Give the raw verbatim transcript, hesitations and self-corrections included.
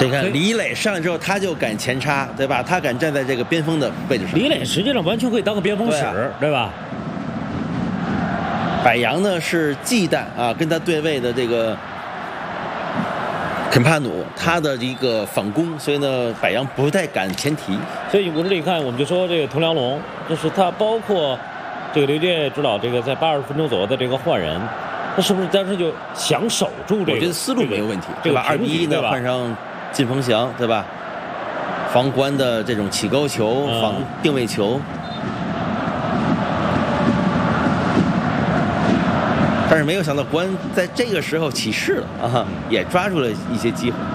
你看李磊上来之后，他就敢前插，对吧？他敢站在这个边锋的位置上。 李磊实际上完全可以当个边锋使，对,、啊、对吧？ 柏杨呢是忌惮啊，跟他对位的这个肯帕努他的一个反攻，所以呢，柏杨不太敢前提。 所以我这里看，我们就说这个滕良龙，就是他包括这个刘介指导这个在八十分钟左右的这个换人。他是不是当时就想守住这个？ 我觉得思路没有问题， 这个对吧？二比一呢换上靳鹏翔，对吧？防关的这种起高球、嗯、防定位球，但是没有想到国安在这个时候起势了啊，也抓住了一些机会。